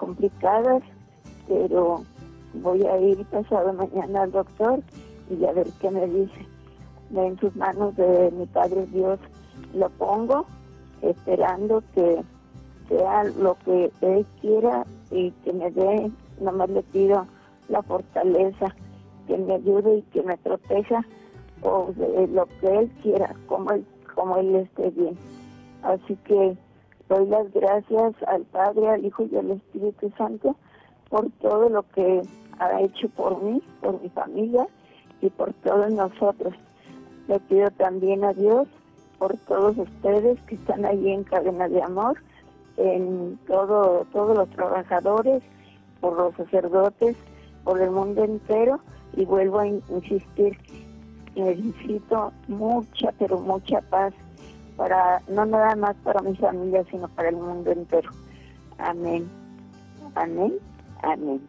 complicadas, pero voy a ir pasado mañana al doctor y a ver qué me dice. En sus manos de mi Padre Dios lo pongo, esperando que sea lo que Él quiera y que me dé, nomás le pido la fortaleza, que me ayude y que me proteja o de lo que Él quiera, como él esté bien. Así que doy las gracias al Padre, al Hijo y al Espíritu Santo por todo lo que ha hecho por mí, por mi familia y por todos nosotros. Le pido también a Dios por todos ustedes que están ahí en Cadena de Amor, en todos los trabajadores, por los sacerdotes, por el mundo entero, y vuelvo a insistir, necesito mucha, pero mucha paz, para no nada más para mi familia, sino para el mundo entero. Amén, amén, amén.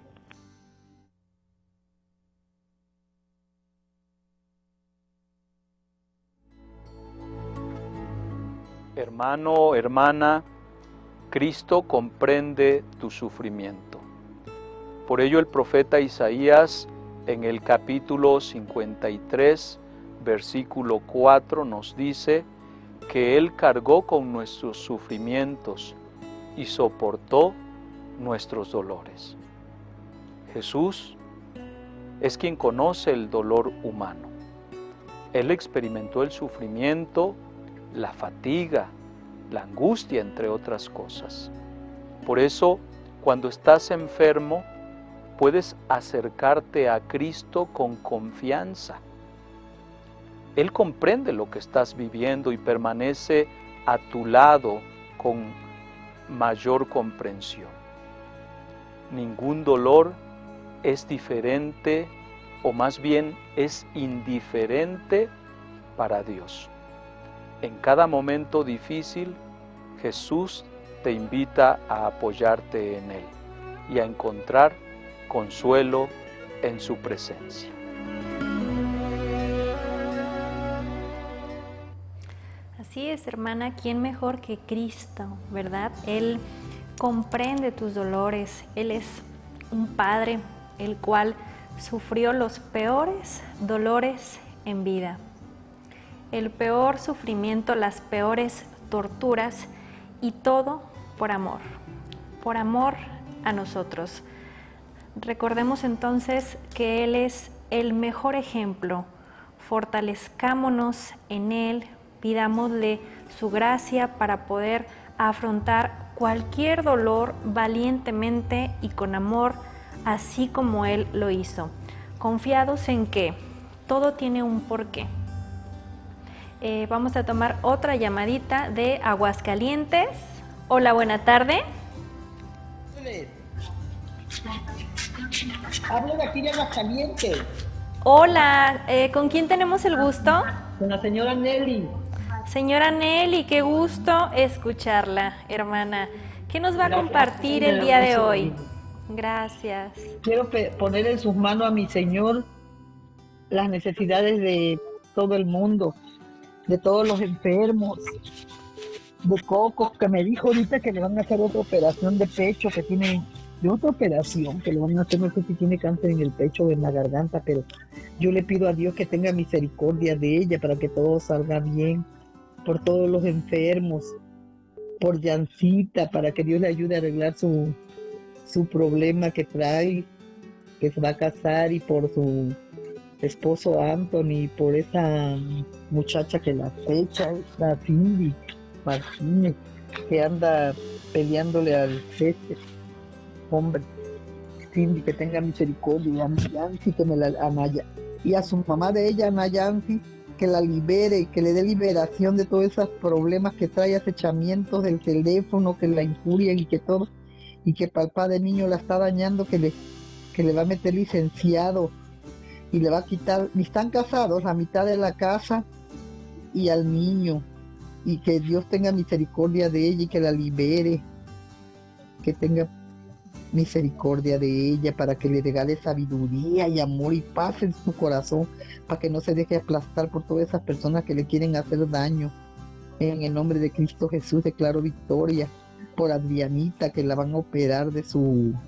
Hermano, hermana, Cristo comprende tu sufrimiento. Por ello el profeta Isaías en el capítulo 53, versículo 4 nos dice que Él cargó con nuestros sufrimientos y soportó nuestros dolores. Jesús es quien conoce el dolor humano. Él experimentó el sufrimiento, la fatiga, la angustia, entre otras cosas. Por eso, cuando estás enfermo, puedes acercarte a Cristo con confianza. Él comprende lo que estás viviendo y permanece a tu lado con mayor comprensión. Ningún dolor es diferente, o más bien es indiferente para Dios. En cada momento difícil, Jesús te invita a apoyarte en Él y a encontrar consuelo en su presencia. Así es, hermana, ¿quién mejor que Cristo, verdad? Él comprende tus dolores, Él es un Padre, el cual sufrió los peores dolores en vida. El peor sufrimiento, las peores torturas, y todo por amor a nosotros. Recordemos entonces que Él es el mejor ejemplo. Fortalezcámonos en Él, pidámosle su gracia para poder afrontar cualquier dolor valientemente y con amor, así como Él lo hizo, confiados en que todo tiene un porqué. Vamos a tomar otra llamadita de Aguascalientes. Hola, buena tarde. Hablo de aquí de Aguascalientes. Hola, ¿con quién tenemos el gusto? Con la señora Nelly. Señora Nelly, qué gusto escucharla, hermana. ¿Qué nos va a compartir el día de hoy? Gracias. Quiero poner en sus manos a mi Señor las necesidades de todo el mundo, de todos los enfermos, de Coco, que me dijo ahorita que le van a hacer otra operación de pecho, que tiene otra operación, que le van a hacer, no sé si tiene cáncer en el pecho o en la garganta, pero yo le pido a Dios que tenga misericordia de ella para que todo salga bien, por todos los enfermos, por Yancita, para que Dios le ayude a arreglar su problema que trae, que se va a casar, y por su esposo Anthony, por esa muchacha que la acecha, la Cindy Martínez, que anda peleándole al jefe. Hombre, Cindy, que tenga misericordia, y a Yancy, y a su mamá de ella, Ana Yancy, que la libere, que le dé liberación de todos esos problemas que trae, acechamientos del teléfono, que la injurian y que todo, y que papá de niño la está dañando, que le va a meter licenciado y le va a quitar, y están casados, la mitad de la casa y al niño, y que Dios tenga misericordia de ella y que la libere, que tenga misericordia de ella, para que le regale sabiduría y amor y paz en su corazón, para que no se deje aplastar por todas esas personas que le quieren hacer daño. En el nombre de Cristo Jesús declaro victoria por Adrianita, que la van a operar de su